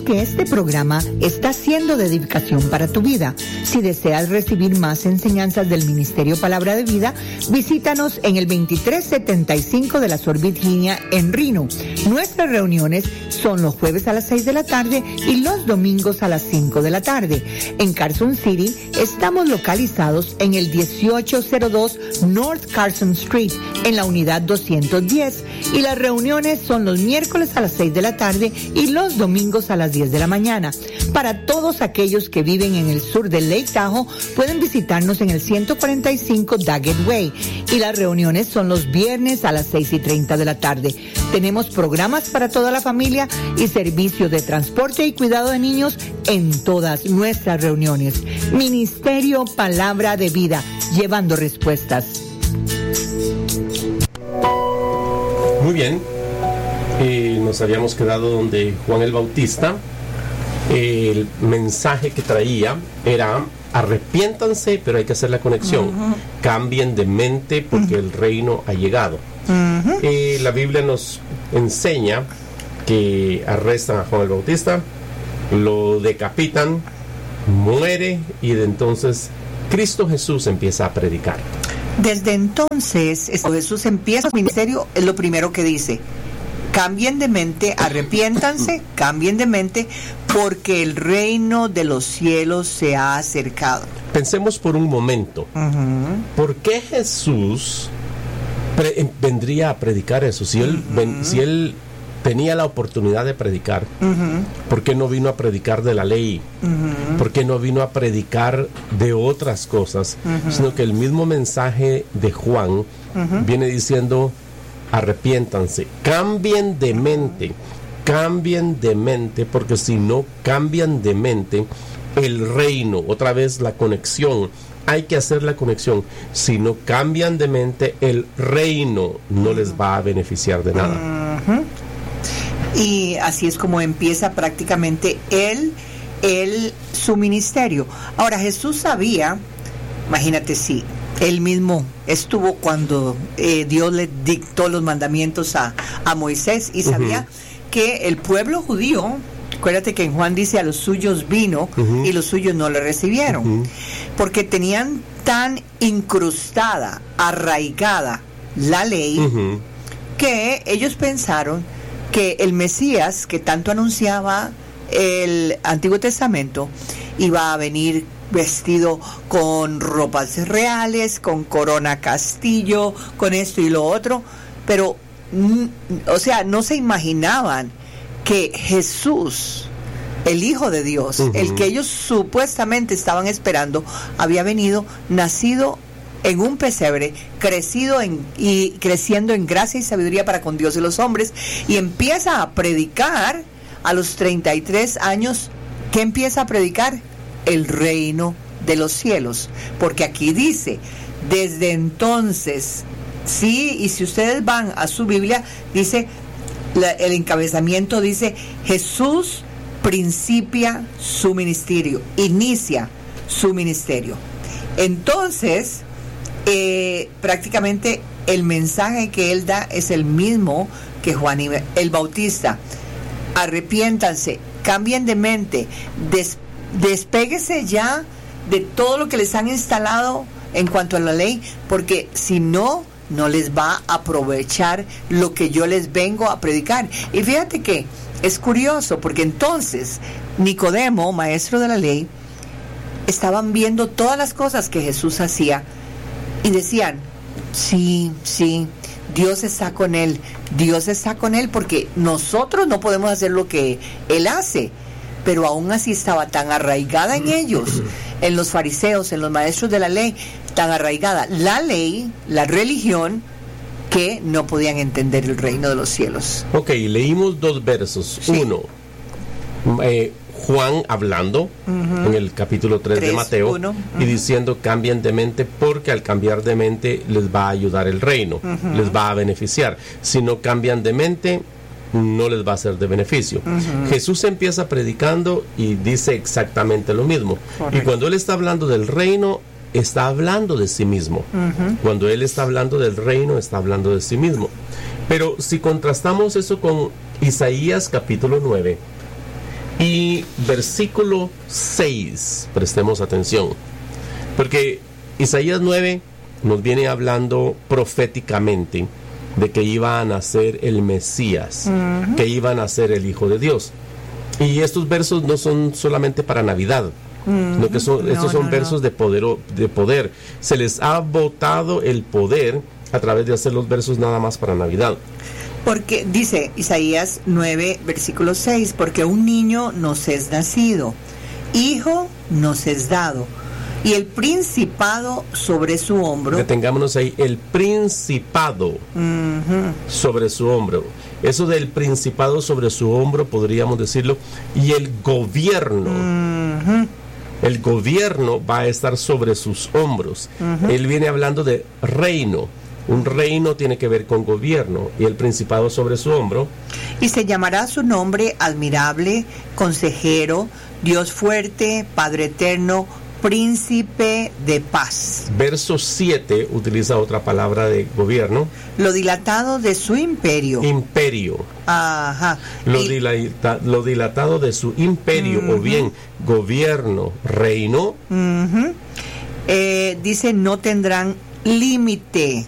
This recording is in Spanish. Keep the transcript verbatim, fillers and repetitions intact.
que este programa está siendo de edificación para tu vida. Si deseas recibir más enseñanzas del Ministerio Palabra de Vida, visítanos en el veintitrés setenta y cinco de la Sor Virginia en Reno. Nuestras reuniones son los jueves a las seis de la tarde y los domingos a las cinco de la tarde. En Carson City estamos localizados en el dieciocho cero dos North Carson Street, en la unidad doscientos diez, y las reuniones son los miércoles a las seis de la tarde y los domingos a las diez de la mañana. Para todos aquellos que viven en el sur de Lake Tahoe, pueden visitarnos en el ciento cuarenta y cinco Daggett Way, y las reuniones son los viernes a las seis y treinta de la tarde. Tenemos programas para toda la familia y servicios de transporte y cuidado de niños en todas nuestras reuniones. Ministerio Palabra de Vida, llevando respuestas. Muy bien, eh, nos habíamos quedado donde Juan el Bautista. El mensaje que traía era: arrepiéntanse, pero hay que hacer la conexión. Uh-huh. Cambien de mente porque uh-huh. el reino ha llegado. Uh-huh. Eh, la Biblia nos enseña que arrestan a Juan el Bautista, lo decapitan, muere, y de entonces Cristo Jesús empieza a predicar. Desde entonces Jesús empieza su ministerio. Es lo primero que dice: cambien de mente, arrepiéntanse, cambien de mente, porque el reino de los cielos se ha acercado. Pensemos por un momento, uh-huh. ¿por qué Jesús pre- vendría a predicar eso? Si él, uh-huh. ven, si él tenía la oportunidad de predicar, uh-huh. ¿por qué no vino a predicar de la ley? Uh-huh. ¿Por qué no vino a predicar de otras cosas? Uh-huh. Sino que el mismo mensaje de Juan uh-huh. viene diciendo: arrepiéntanse, cambien de mente, cambien de mente, porque si no cambian de mente, el reino, otra vez la conexión, hay que hacer la conexión. Si no cambian de mente, el reino no les va a beneficiar de nada. Uh-huh. Y así es como empieza prácticamente él, él, su ministerio. Ahora, Jesús sabía, imagínate si él mismo estuvo cuando eh, Dios le dictó los mandamientos a, a Moisés, y sabía uh-huh. que el pueblo judío, acuérdate que en Juan dice: a los suyos vino uh-huh. y los suyos no le recibieron, uh-huh. porque tenían tan incrustada, arraigada la ley, uh-huh. que ellos pensaron que el Mesías, que tanto anunciaba el Antiguo Testamento, iba a venir vestido con ropas reales, con corona castillo, con esto y lo otro, pero, o sea, no se imaginaban que Jesús, el Hijo de Dios, uh-huh. el que ellos supuestamente estaban esperando, había venido, nacido en un pesebre, crecido en, y creciendo en gracia y sabiduría para con Dios y los hombres, y empieza a predicar a los treinta y tres años. ¿Qué empieza a predicar? El reino de los cielos, porque aquí dice: desde entonces, sí, y si ustedes van a su Biblia, dice, la, el encabezamiento dice: Jesús principia su ministerio, inicia su ministerio. Entonces, eh, prácticamente el mensaje que él da es el mismo que Juan el Bautista: arrepiéntanse, cambien de mente, des, despéguese ya de todo lo que les han instalado en cuanto a la ley, porque si no, no les va a aprovechar lo que yo les vengo a predicar. Y fíjate que es curioso, porque entonces Nicodemo, maestro de la ley, estaban viendo todas las cosas que Jesús hacía y decían: sí, sí, Dios está con él, Dios está con él, porque nosotros no podemos hacer lo que él hace. Pero aún así estaba tan arraigada en ellos, en los fariseos, en los maestros de la ley, tan arraigada la ley, la religión, que no podían entender el reino de los cielos. Ok, leímos dos versos. Sí. Uno, eh, Juan hablando uh-huh. en el capítulo tres de Mateo, uno, uh-huh. y diciendo: cambien de mente, porque al cambiar de mente les va a ayudar el reino, uh-huh. les va a beneficiar. Si no cambian de mente, no les va a ser de beneficio. Uh-huh. Jesús empieza predicando y dice exactamente lo mismo. Correcto. Y cuando él está hablando del reino, está hablando de sí mismo. Uh-huh. Cuando él está hablando del reino, está hablando de sí mismo. Pero si contrastamos eso con Isaías capítulo nueve, Y versículo seis, prestemos atención, porque Isaías nueve nos viene hablando proféticamente de que iba a nacer el Mesías, uh-huh. que iba a nacer el Hijo de Dios. Y estos versos no son solamente para Navidad, uh-huh. sino que son, no, estos son no, versos no. de poder, de poder. Se les ha botado el poder a través de hacer los versos nada más para Navidad. Porque dice Isaías nueve, versículo seis, porque un niño nos es nacido, hijo nos es dado, y el principado sobre su hombro. Detengámonos ahí, el principado uh-huh. sobre su hombro. Eso del principado sobre su hombro, podríamos decirlo, y el gobierno. Uh-huh. El gobierno va a estar sobre sus hombros. Uh-huh. Él viene hablando de reino. Un reino tiene que ver con gobierno, y el principado sobre su hombro. Y se llamará su nombre admirable, consejero, Dios fuerte, Padre eterno, príncipe de paz. Verso siete utiliza otra palabra de gobierno. Lo dilatado de su imperio. Imperio. Ajá. Lo, y... dilata, lo dilatado de su imperio, uh-huh. o bien gobierno, reino. Uh-huh. eh, dice, no tendrán límite.